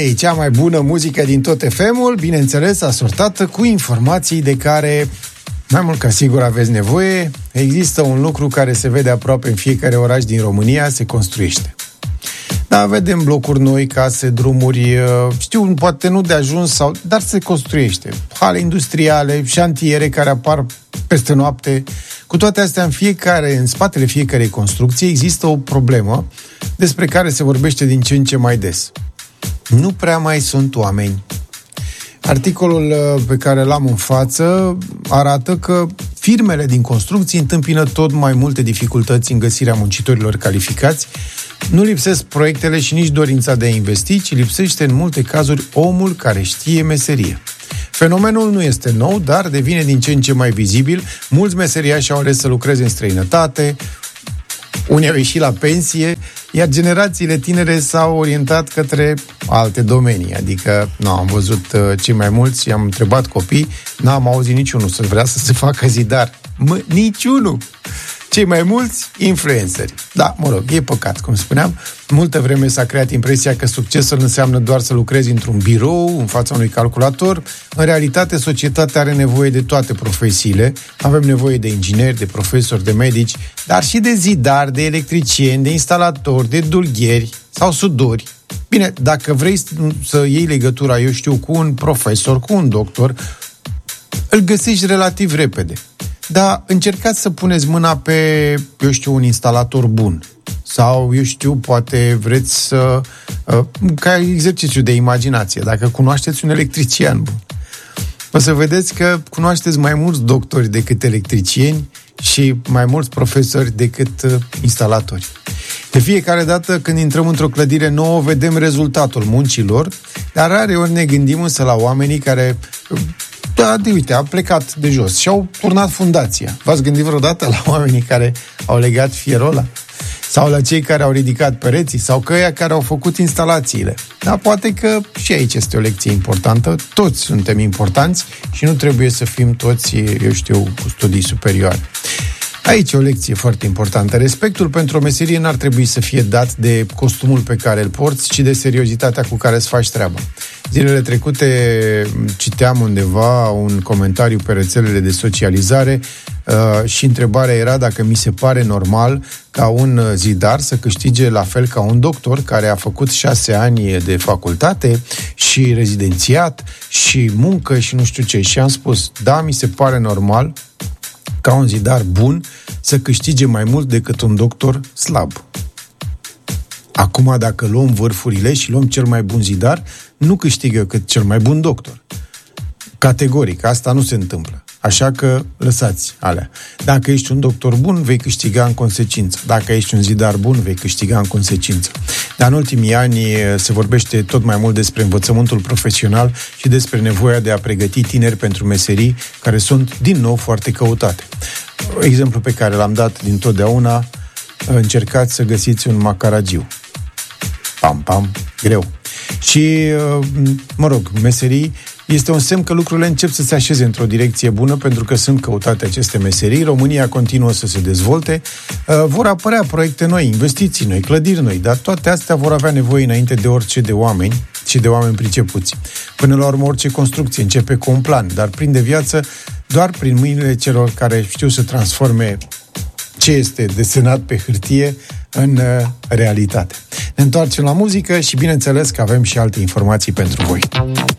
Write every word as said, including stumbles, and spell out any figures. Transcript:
Hei, cea mai bună muzică din tot F M-ul, bineînțeles, asortată cu informații de care, mai mult ca sigur, aveți nevoie. Există un lucru care se vede aproape în fiecare oraș din România, se construiește. Da, vedem blocuri noi, case, drumuri, știu, poate nu de ajuns, sau, dar se construiește. Hale industriale, șantiere care apar peste noapte. Cu toate astea, în fiecare, în spatele fiecarei construcții există o problemă despre care se vorbește din ce în ce mai des. Nu prea mai sunt oameni. Articolul pe care l-am în față arată că firmele din construcții întâmpină tot mai multe dificultăți în găsirea muncitorilor calificați. Nu lipsesc proiectele și nici dorința de a investi, ci lipsește în multe cazuri omul care știe meserie. Fenomenul nu este nou, dar devine din ce în ce mai vizibil. Mulți meseriași au ales să lucreze în străinătate, unii au ieșit la pensie, iar generațiile tinere s-au orientat către alte domenii. Adică, nu, am văzut uh, cei mai mulți, i-am întrebat copii, n-am auzit niciunul să vrea să se facă zidar. Mă, niciunul! Cei mai mulți, influenceri. Da, mă rog, e păcat, cum spuneam. Multă vreme s-a creat impresia că succesul înseamnă doar să lucrezi într-un birou, în fața unui calculator. În realitate, societatea are nevoie de toate profesiile. Avem nevoie de ingineri, de profesori, de medici, dar și de zidari, de electricieni, de instalatori, de dulgheri sau sudori. Bine, dacă vrei să iei legătura, eu știu, cu un profesor, cu un doctor, îl găsești relativ repede. Dar încercați să puneți mâna pe, eu știu, un instalator bun. Sau, eu știu, poate vreți să... ca exercițiu de imaginație, dacă cunoașteți un electrician bun. O să vedeți că cunoașteți mai mulți doctori decât electricieni și mai mulți profesori decât instalatori. De fiecare dată când intrăm într-o clădire nouă, vedem rezultatul muncilor, dar rareori ne gândim însă la oamenii care... Da, de uite, a plecat de jos și au turnat fundația. V-ați gândit vreodată la oamenii care au legat fierul ăla? Sau la cei care au ridicat pereții? Sau că ăia care au făcut instalațiile? Da, poate că și aici este o lecție importantă. Toți suntem importanți și nu trebuie să fim toți, eu știu, cu studii superioare. Aici e o lecție foarte importantă. Respectul pentru o meserie n-ar trebui să fie dat de costumul pe care îl porți, ci de seriozitatea cu care îți faci treaba. Zilele trecute citeam undeva un comentariu pe rețelele de socializare uh, și întrebarea era dacă mi se pare normal ca un zidar să câștige la fel ca un doctor care a făcut șase ani de facultate și rezidențiat și muncă și nu știu ce. Și am spus, da, mi se pare normal ca un zidar bun să câștige mai mult decât un doctor slab. Acum, dacă luăm vârfurile și luăm cel mai bun zidar, nu câștigă cât cel mai bun doctor. Categoric, asta nu se întâmplă. Așa că lăsați alea. Dacă ești un doctor bun, vei câștiga în consecință. Dacă ești un zidar bun, vei câștiga în consecință. Dar în ultimii ani se vorbește tot mai mult despre învățământul profesional și despre nevoia de a pregăti tineri pentru meserii care sunt, din nou, foarte căutate. Exemplu pe care l-am dat dintotdeauna, încercați să găsiți un macaragiu. Pam, pam, greu. Și, mă rog, meserii este un semn că lucrurile încep să se așeze într-o direcție bună, pentru că sunt căutate aceste meserii. România continuă să se dezvolte, vor apărea proiecte noi, investiții noi, clădiri noi, dar toate astea vor avea nevoie înainte de orice de oameni și de oameni pricepuți. Până la urmă, orice construcție începe cu un plan, dar prinde viață doar prin mâinile celor care știu să transforme ce este desenat pe hârtie în uh, realitate. Ne întoarcem la muzică și bineînțeles că avem și alte informații pentru voi.